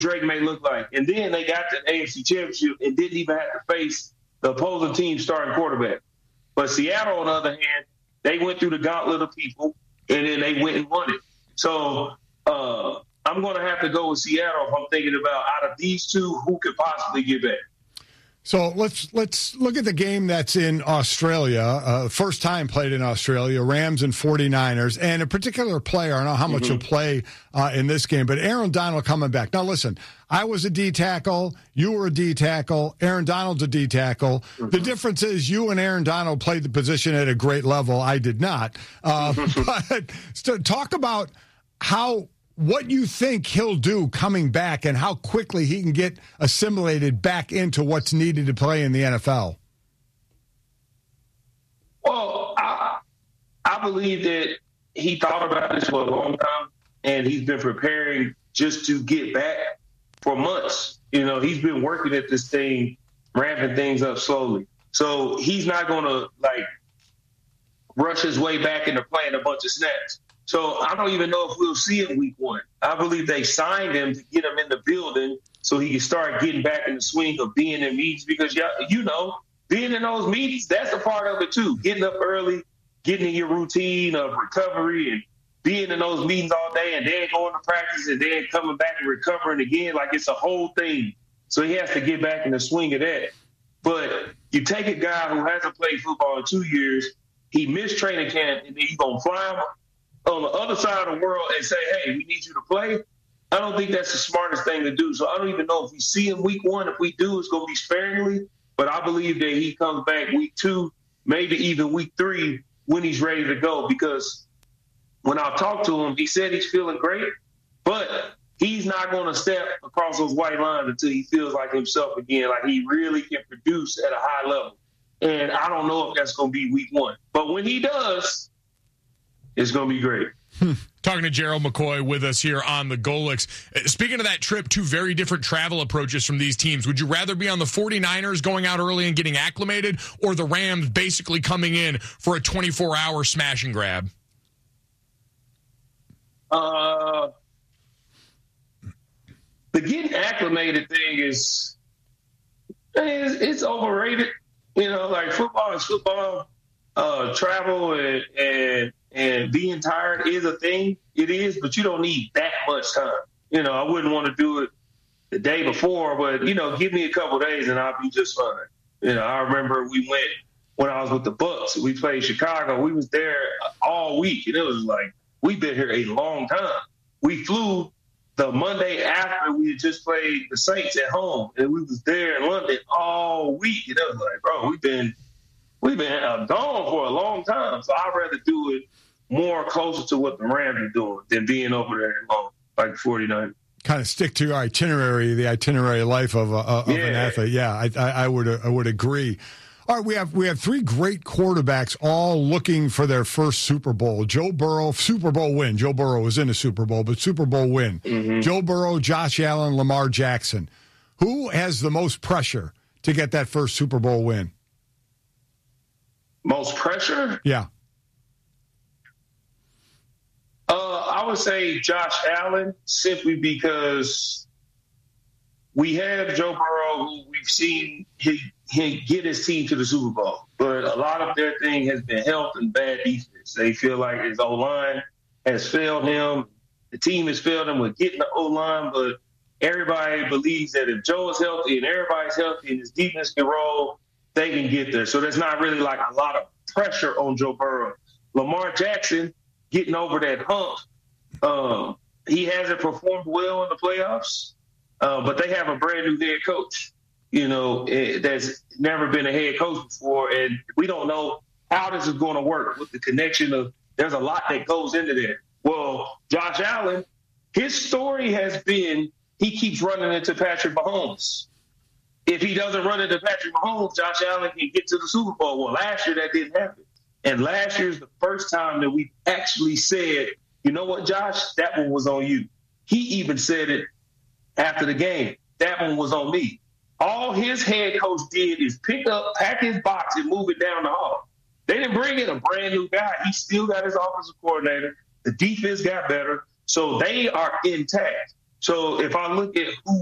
Drake may look like. And then they got the AFC Championship and didn't even have to face the opposing team starting quarterback. But Seattle, on the other hand, they went through the gauntlet of people, and then they went and won it. So I'm going to have to go with Seattle if I'm thinking about out of these two, who could possibly get back. So let's look at the game that's in Australia, first time played in Australia, Rams and 49ers, and a particular player, I don't know how much he'll play in this game, but Aaron Donald coming back. Now listen, I was a D-tackle, you were a D-tackle, Aaron Donald's a D-tackle. The difference is you and Aaron Donald played the position at a great level. I did not. But so talk about what you think he'll do coming back and how quickly he can get assimilated back into what's needed to play in the NFL. Well, I believe that he thought about this for a long time, and he's been preparing just to get back for months. You know, he's been working at this thing, ramping things up slowly. So he's not going to, rush his way back into playing a bunch of snaps. So I don't even know if we'll see him week one. I believe they signed him to get him in the building so he can start getting back in the swing of being in meetings because, being in those meetings, that's a part of it too. Getting up early, getting in your routine of recovery and being in those meetings all day and then going to practice and then coming back and recovering again. Like it's a whole thing. So he has to get back in the swing of that. But you take a guy who hasn't played football in 2 years, he missed training camp, and then you're going to fly him on the other side of the world and say, hey, we need you to play. I don't think that's the smartest thing to do. So I don't even know if we see him week one. If we do, it's going to be sparingly. But I believe that he comes back week 2, maybe even week 3 when he's ready to go. Because when I talked to him, he said he's feeling great, but he's not going to step across those white lines until he feels like himself again, like he really can produce at a high level. And I don't know if that's going to be week 1. But when he does, it's going to be great. Talking to Gerald McCoy with us here on the Golix. Speaking of that trip, 2 very different travel approaches from these teams. Would you rather be on the 49ers going out early and getting acclimated, or the Rams basically coming in for a 24-hour smash and grab? The getting acclimated thing is it's overrated. Football is football. Travel and being tired is a thing. It is, but you don't need that much time. I wouldn't want to do it the day before, but, give me a couple of days and I'll be just fine. I remember we went when I was with the Bucks. We played Chicago. We was there all week, and it was like, we've been here a long time. We flew the Monday after we had just played the Saints at home, and we was there in London all week. And it was like, bro, we've been gone for a long time. So I'd rather do it more closer to what the Rams are doing than being over there alone, like 49. Kind of stick to your itinerary, the itinerary life of an athlete. Yeah, I would agree. All right, we have 3 great quarterbacks all looking for their first Super Bowl. Joe Burrow, Super Bowl win. Joe Burrow was in a Super Bowl, but Super Bowl win. Mm-hmm. Joe Burrow, Josh Allen, Lamar Jackson. Who has the most pressure to get that first Super Bowl win? Most pressure? Yeah. I would say Josh Allen, simply because we have Joe Burrow, who we've seen he get his team to the Super Bowl. But a lot of their thing has been health and bad defense. They feel like his O-line has failed him. The team has failed him with getting the O-line, but everybody believes that if Joe is healthy and everybody's healthy and his defense can roll, they can get there. So there's not really like a lot of pressure on Joe Burrow. Lamar Jackson getting over that hump. He hasn't performed well in the playoffs, but they have a brand new head coach, that's never been a head coach before. And we don't know how this is going to work with the connection of, there's a lot that goes into there. Well, Josh Allen, his story has been, he keeps running into Patrick Mahomes. If he doesn't run into Patrick Mahomes, Josh Allen can get to the Super Bowl. Well, last year that didn't happen. And last year's the first time that we actually said, you know what, Josh, that one was on you. He even said it after the game. That one was on me. All his head coach did is pack his box and move it down the hall. They didn't bring in a brand new guy. He still got his offensive coordinator. The defense got better. So they are intact. So if I look at who